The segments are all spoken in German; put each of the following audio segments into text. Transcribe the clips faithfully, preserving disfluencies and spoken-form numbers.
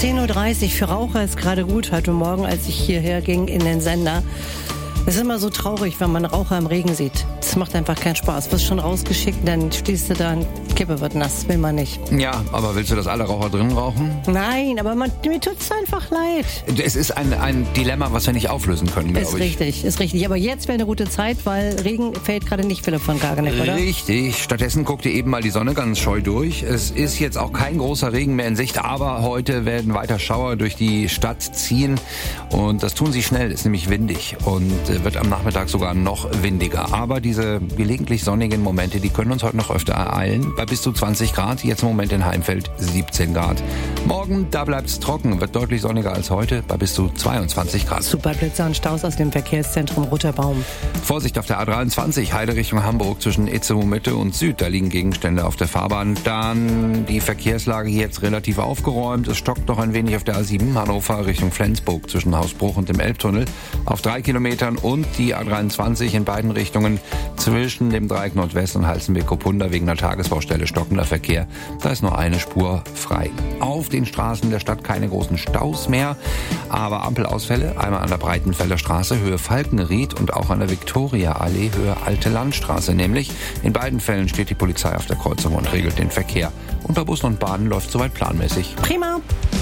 zehn Uhr dreißig, für Raucher ist gerade gut. Heute Morgen, als ich hierher ging in den Sender. Es ist immer so traurig, wenn man Raucher im Regen sieht. Das macht einfach keinen Spaß. Du wirst schon rausgeschickt, dann stehst du da, die Kippe wird nass. Will man nicht. Ja, aber willst du, dass alle Raucher drin rauchen? Nein, aber man, mir tut's einfach leid. Es ist ein, ein Dilemma, was wir nicht auflösen können, glaube ich. Ist richtig, ist richtig. Aber jetzt wäre eine gute Zeit, weil Regen fällt gerade nicht, Philipp von Kageneck, oder? Richtig. Stattdessen guckte eben mal die Sonne ganz scheu durch. Es ist jetzt auch kein großer Regen mehr in Sicht, aber heute werden weiter Schauer durch die Stadt ziehen. Und das tun sie schnell, ist nämlich windig und wird am Nachmittag sogar noch windiger. Aber diese gelegentlich sonnigen Momente, die können uns heute noch öfter ereilen. Bei bis zu zwanzig Grad, jetzt im Moment in Heimfeld siebzehn Grad. Morgen, da bleibt es trocken, wird deutlich sonniger als heute, bei bis zu zweiundzwanzig Grad. Super Blitzer und Staus aus dem Verkehrszentrum Roter Baum. Vorsicht auf der A dreiundzwanzig, Heide Richtung Hamburg zwischen Itzehoe Mitte und Süd. Da liegen Gegenstände auf der Fahrbahn. Dann die Verkehrslage jetzt relativ aufgeräumt. Es stockt noch ein wenig auf der A sieben, Hannover Richtung Flensburg zwischen Hausbruch und dem Elbtunnel auf drei Kilometern und die A dreiundzwanzig in beiden Richtungen zwischen dem Dreieck Nordwest und Halstenbek-Kopunda wegen einer Tagesbaustelle stockender Verkehr. Da ist nur eine Spur frei. Auf den Straßen der Stadt keine großen Staus mehr, aber Ampelausfälle, einmal an der Breitenfelder Straße, Höhe Falkenried und auch an der Viktoria-Allee, Höhe Alte Landstraße nämlich. In beiden Fällen steht die Polizei auf der Kreuzung und regelt den Verkehr. Und bei Bussen und Bahnen läuft soweit planmäßig. Prima.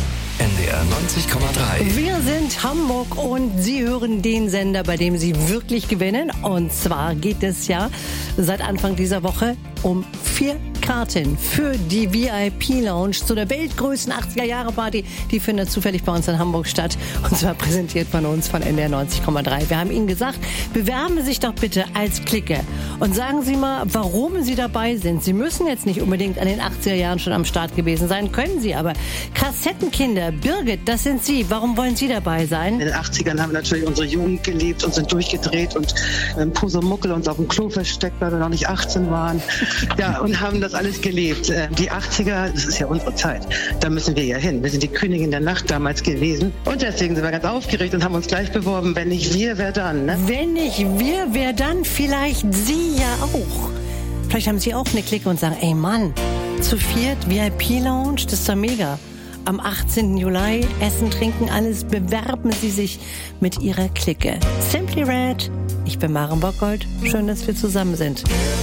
N D R neunzig Komma drei. Wir sind Hamburg und Sie hören den Sender, bei dem Sie wirklich gewinnen. Und zwar geht es ja seit Anfang dieser Woche um vier Karten für die V I P-Lounge zu der weltgrößten achtziger-Jahre-Party. Die findet zufällig bei uns in Hamburg statt. Und zwar präsentiert von uns von N D R neunzig Komma drei. Wir haben Ihnen gesagt, bewerben Sie sich doch bitte als Clique. Und sagen Sie mal, warum Sie dabei sind. Sie müssen jetzt nicht unbedingt an den achtziger Jahren schon am Start gewesen sein, können Sie aber. Kassettenkinder, Birgit, das sind Sie. Warum wollen Sie dabei sein? In den achtzigern haben wir natürlich unsere Jugend gelebt und sind durchgedreht und ähm, Pusemuckel uns auf dem Klo versteckt, weil wir noch nicht achtzehn waren. Ja, und haben das alles gelebt. Äh, die achtziger, das ist ja unsere Zeit. Da müssen wir ja hin. Wir sind die Königin der Nacht damals gewesen. Und deswegen sind wir ganz aufgeregt und haben uns gleich beworben. Wenn nicht wir, wer dann? Ne? Wenn nicht wir, wer dann? Vielleicht Sie ja auch. Vielleicht haben Sie auch eine Clique und sagen, ey Mann, zu viert V I P-Lounge, das ist doch mega. Am achtzehnten Juli, Essen, Trinken, alles, bewerben Sie sich mit Ihrer Clique. Simply Red, ich bin Maren Bockgold, schön, dass wir zusammen sind.